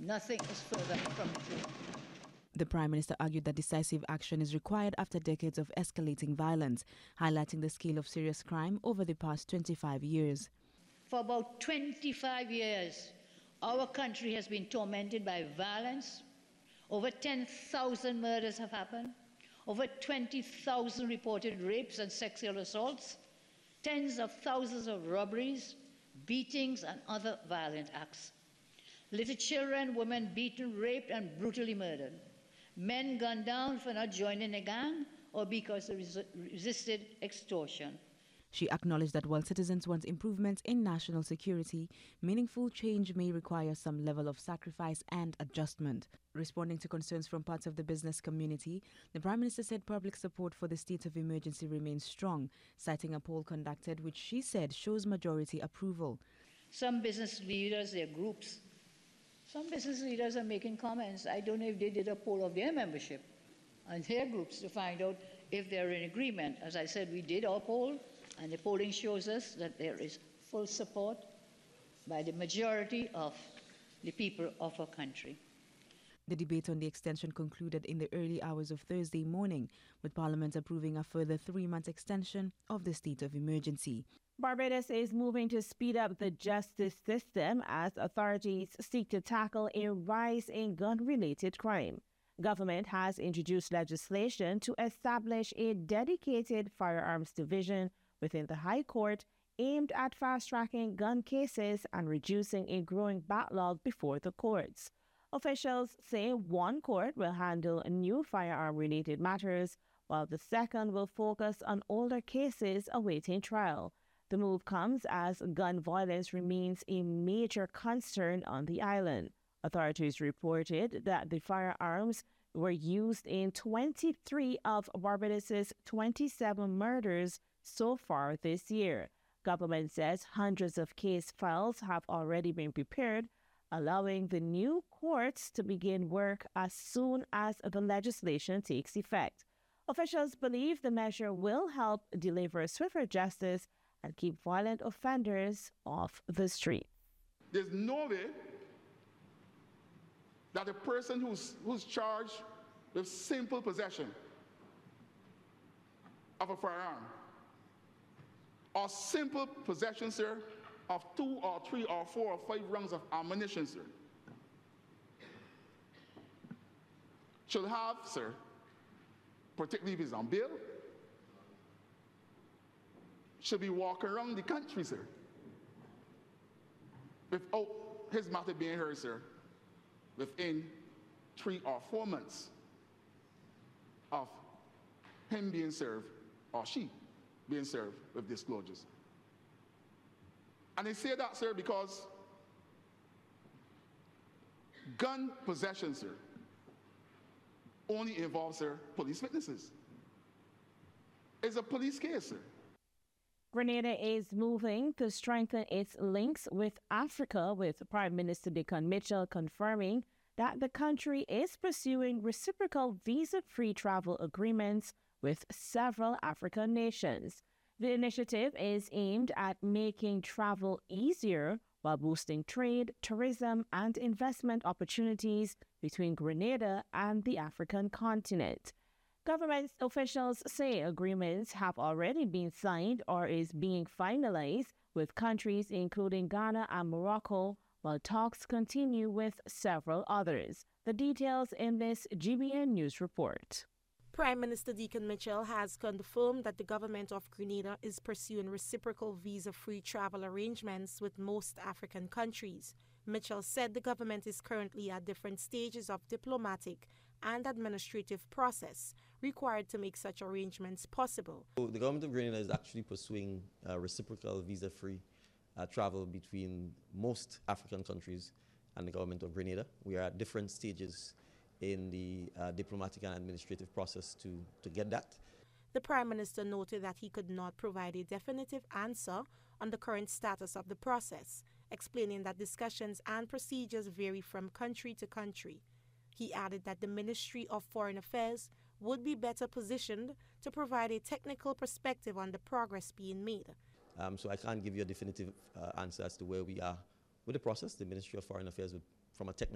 Nothing is further from the truth. The Prime Minister argued that decisive action is required after decades of escalating violence, highlighting the scale of serious crime over the past 25 years. For about 25 years, our country has been tormented by violence. Over 10,000 murders have happened. Over 20,000 reported rapes and sexual assaults. Tens of thousands of robberies, beatings, and other violent acts. Little children, women beaten, raped, and brutally murdered. Men gunned down for not joining a gang or because they resisted extortion. She acknowledged that while citizens want improvements in national security, meaningful change may require some level of sacrifice and adjustment. Responding to concerns from parts of the business community, the Prime Minister said public support for the state of emergency remains strong, citing a poll conducted which she said shows majority approval. Some business leaders, their groups, some business leaders are making comments. I don't know if they did a poll of their membership and their groups to find out if they're in agreement. As I said, we did our poll, and the polling shows us that there is full support by the majority of the people of our country. The debate on the extension concluded in the early hours of Thursday morning, with Parliament approving a further 3-month extension of the state of emergency. Barbados is moving to speed up the justice system as authorities seek to tackle a rise in gun-related crime. Government has introduced legislation to establish a dedicated firearms division within the High Court aimed at fast-tracking gun cases and reducing a growing backlog before the courts. Officials say one court will handle new firearm-related matters, while the second will focus on older cases awaiting trial. The move comes as gun violence remains a major concern on the island. Authorities reported that the firearms were used in 23 of Barbados's 27 murders so far this year. Government says hundreds of case files have already been prepared, allowing the new courts to begin work as soon as the legislation takes effect. Officials believe the measure will help deliver swifter justice and keep violent offenders off the street. There's no way that a person who's charged with simple possession of a firearm or simple possession, sir, of 2 or 3 or 4 or 5 rounds of ammunition, sir, should have, sir, particularly if he's on bail, should be walking around the country, sir, without his matter being heard, sir, within 3 or 4 months of him being served or she being served with disclosures. And I say that, sir, because gun possession, sir, only involves, sir, police witnesses. It's a police case, sir. Grenada is moving to strengthen its links with Africa, with Prime Minister Dickon Mitchell confirming that the country is pursuing reciprocal visa-free travel agreements with several African nations. The initiative is aimed at making travel easier while boosting trade, tourism, and investment opportunities between Grenada and the African continent. Government officials say agreements have already been signed or is being finalized with countries including Ghana and Morocco, while talks continue with several others. The details in this GBN News report. Prime Minister Dickon Mitchell has confirmed that the government of Grenada is pursuing reciprocal visa-free travel arrangements with most African countries. Mitchell said the government is currently at different stages of diplomatic and administrative process required to make such arrangements possible. The government of Grenada is actually pursuing reciprocal visa-free travel between most African countries and the government of Grenada. We are at different stages in the diplomatic and administrative process to get that. The Prime Minister noted that he could not provide a definitive answer on the current status of the process, explaining that discussions and procedures vary from country to country. He added that the Ministry of Foreign Affairs would be better positioned to provide a technical perspective on the progress being made. So I can't give you a definitive answer as to where we are with the process. The Ministry of Foreign Affairs, from a technical